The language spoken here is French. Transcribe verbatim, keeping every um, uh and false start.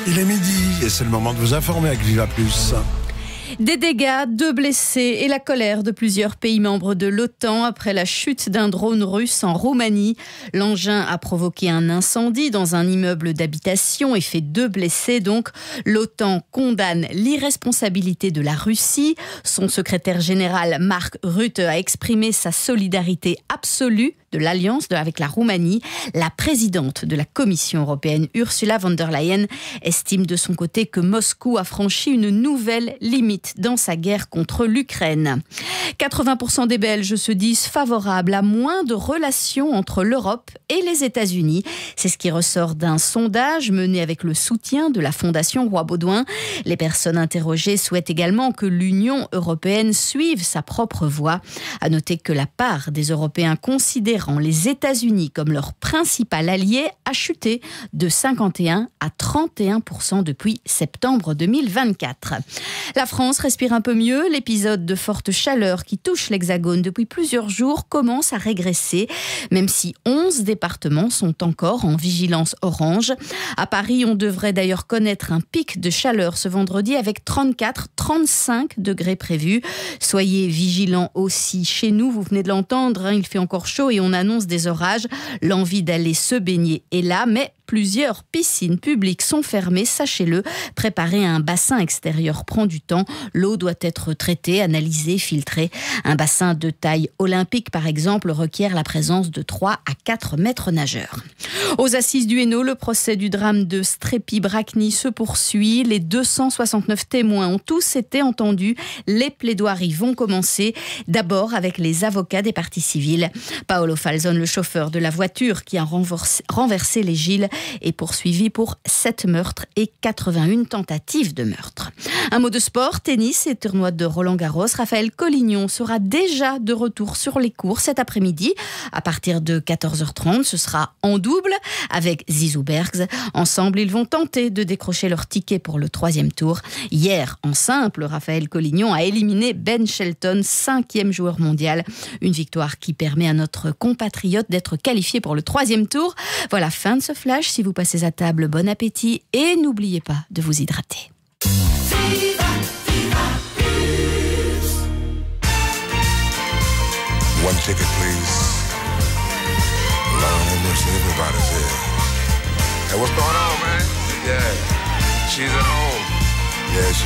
Il est midi et c'est le moment de vous informer avec Viva Plus. Des dégâts, deux blessés et la colère de plusieurs pays membres de l'OTAN après la chute d'un drone russe en Roumanie. L'engin a provoqué un incendie dans un immeuble d'habitation et fait deux blessés. Donc, l'OTAN condamne l'irresponsabilité de la Russie. Son secrétaire général Mark Rutte a exprimé sa solidarité absolue de l'alliance avec la Roumanie. La présidente de la Commission européenne, Ursula von der Leyen, estime de son côté que Moscou a franchi une nouvelle limite dans sa guerre contre l'Ukraine. quatre-vingts pour cent des Belges se disent favorables à moins de relations entre l'Europe et les États-Unis. C'est ce qui ressort d'un sondage mené avec le soutien de la Fondation Roi-Baudouin. Les personnes interrogées souhaitent également que l'Union européenne suive sa propre voie. À noter que la part des Européens considérant les États-Unis comme leur principal allié a chuté de cinquante et un à trente et un pour cent depuis septembre deux mille vingt-quatre. La France respire un peu mieux. L'épisode de forte chaleur qui touche l'Hexagone depuis plusieurs jours commence à régresser, même si onze départements sont encore en vigilance orange. À Paris, on devrait d'ailleurs connaître un pic de chaleur ce vendredi avec trente-quatre à trente-cinq degrés prévus. Soyez vigilants aussi chez nous, vous venez de l'entendre, hein, il fait encore chaud et on annonce des orages. L'envie d'aller se baigner est là, mais plusieurs piscines publiques sont fermées, sachez-le. Préparer un bassin extérieur prend du temps. L'eau doit être traitée, analysée, filtrée. Un bassin de taille olympique, par exemple, requiert la présence de trois à quatre maîtres nageurs. Aux assises du Hainaut, le procès du drame de Strépy-Bracny se poursuit. Les deux cent soixante-neuf témoins ont tous été entendus. Les plaidoiries vont commencer, d'abord avec les avocats des parties civiles. Paolo Falzon, le chauffeur de la voiture qui a renversé, renversé les Gilles, est poursuivi pour sept meurtres et quatre-vingt-une tentatives de meurtre. Un mot de sport, tennis et tournoi de Roland-Garros. Raphaël Collignon sera déjà de retour sur les cours cet après-midi. À partir de quatorze heures trente, ce sera en double avec Zizou Bergs. Ensemble, ils vont tenter de décrocher leur ticket pour le troisième tour. Hier, en simple, Raphaël Collignon a éliminé Ben Shelton, cinquième joueur mondial. Une victoire qui permet à notre compatriote d'être qualifié pour le troisième tour. Voilà, fin de ce flash. Si vous passez à table, bon appétit et n'oubliez pas de vous hydrater. Viva, Viva Plus. One ticket, please. Lord have mercy, everybody's here. Hey, what's going on, man? Yeah, she's at home. Yeah, she